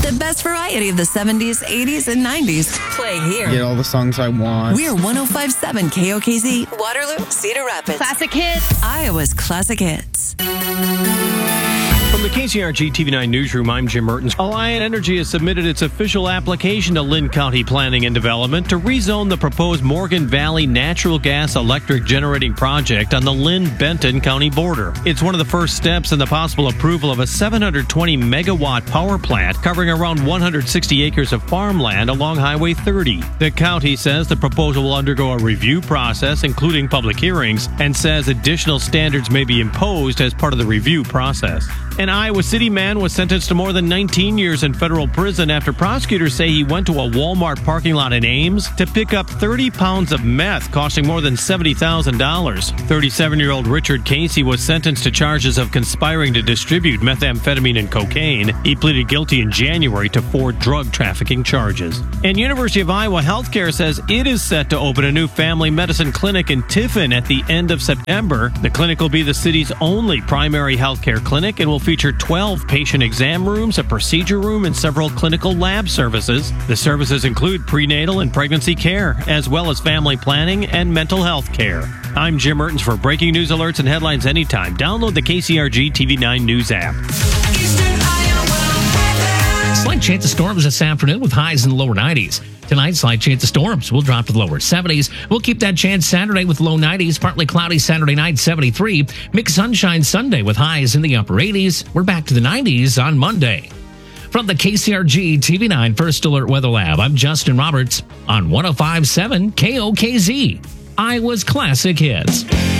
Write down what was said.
The best variety of the 70s, 80s, and 90s. Play here. Get all the songs I want. We're 105.7 KOKZ, Waterloo, Cedar Rapids. Classic hits. Iowa's classic hits. From the KCRG TV9 newsroom, I'm Jim Mertens. Alliant Energy has submitted its official application to Linn County Planning and Development to rezone the proposed Morgan Valley natural gas electric generating project on the Linn-Benton County border. It's one of the first steps in the possible approval of a 720 megawatt power plant covering around 160 acres of farmland along Highway 30. The county says the proposal will undergo a review process, including public hearings, and says additional standards may be imposed as part of the review process. An Iowa City man was sentenced to more than 19 years in federal prison after prosecutors say he went to a Walmart parking lot in Ames to pick up 30 pounds of meth costing more than $70,000. 37-year-old Richard Casey was sentenced to charges of conspiring to distribute methamphetamine and cocaine. He pleaded guilty in January to 4 drug trafficking charges. And University of Iowa Healthcare says it is set to open a new family medicine clinic in Tiffin at the end of September. The clinic will be the city's only primary healthcare clinic and will feature 12 patient exam rooms, a procedure room, and several clinical lab services. The services include prenatal and pregnancy care, as well as family planning and mental health care. I'm Jim Mertens. For breaking news alerts and headlines anytime, download the KCRG TV9 News app. Slight chance of storms this afternoon with highs in the lower 90s. Tonight, slight chance of storms will drop to the lower 70s. We'll keep that chance Saturday with low 90s, partly cloudy Saturday night, 73. Mixed sunshine Sunday with highs in the upper 80s. We're back to the 90s on Monday. From the KCRG TV9 First Alert Weather Lab, I'm Justin Roberts on 105.7 KOKZ, Iowa's classic hits.